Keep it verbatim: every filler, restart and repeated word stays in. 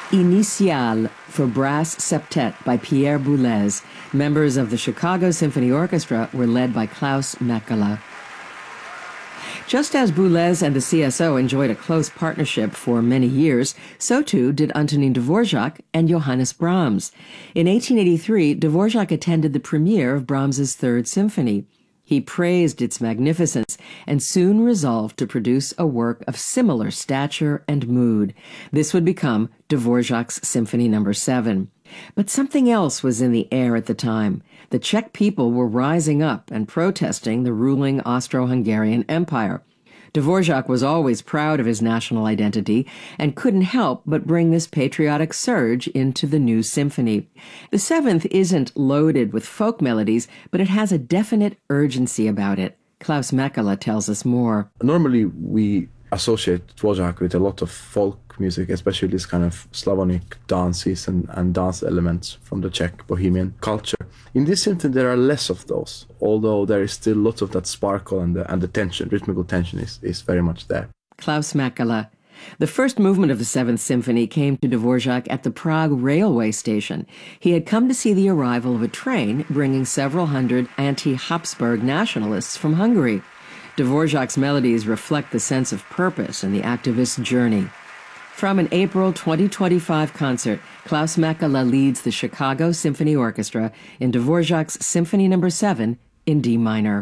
Initiale for brass septet by Pierre Boulez. Members of the Chicago Symphony Orchestra were led by Klaus Mäkelä. Just as Boulez and the C S O enjoyed a close partnership for many years, so too did Antonin Dvorak and Johannes Brahms. In eighteen eighty-three, Dvorak attended the premiere of Brahms's Third Symphony. He praised its magnificence and soon resolved to produce a work of similar stature and mood. This would become Dvorak's Symphony Number seven. But something else was in the air at the time. The Czech people were rising up and protesting the ruling Austro-Hungarian Empire. Dvorak was always proud of his national identity and couldn't help but bring this patriotic surge into the new symphony. The seventh isn't loaded with folk melodies, but it has a definite urgency about it. Klaus Mäkelä tells us more. Normally we associate Dvorak with a lot of folk music, especially this kind of Slavonic dances and, and dance elements from the Czech Bohemian culture. In this symphony, there are less of those, although there is still lots of that sparkle and the, and the tension, rhythmical tension is, is very much there. Klaus Mäkelä. The first movement of the Seventh Symphony came to Dvorak at the Prague railway station. He had come to see the arrival of a train bringing several hundred anti-Habsburg nationalists from Hungary. Dvorak's melodies reflect the sense of purpose and the activist's journey. From an April twenty twenty-five concert, Klaus Mäkelä leads the Chicago Symphony Orchestra in Dvorak's Symphony Number seven in D minor.